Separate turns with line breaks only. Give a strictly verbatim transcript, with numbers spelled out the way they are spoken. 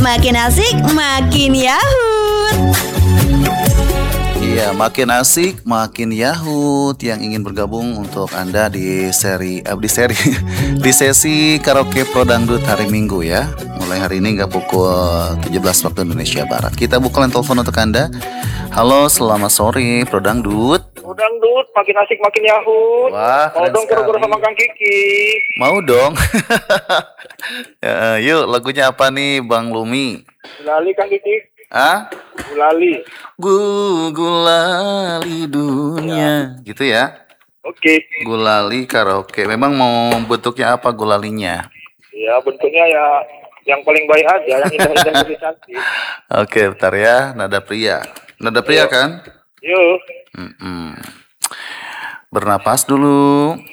Makin asik, makin yahut.
Iya, makin asik, makin yahut. Yang ingin bergabung untuk Anda di seri, eh, di seri, di sesi karaoke Pro Dangdut hari Minggu ya. Mulai hari ini nggak pukul tujuh belas waktu Indonesia Barat. Kita buka line telepon untuk Anda. Halo, selamat sore Pro Dangdut.
Pro Dangdut, makin asik, makin yahut.
Wah,
Mau
keren
dong kuru-kuru
sekali.
sama Kang Kiki.
Mau dong. Ya, yuk, lagunya apa nih Bang Lumi?
Gulali Kang Kiki.
Ah?
Gulali.
Gu- Gulali dunia, gitu ya?
Oke.
Gulali karaoke. Memang mau bentuknya apa gulalinya?
Ya bentuknya ya yang paling baik aja, yang indah-indah lebih cantik.
Oke, bentar ya. Nada pria. Nada pria
Yuk.
kan?
Yuk.
Mm-mm. Bernapas dulu.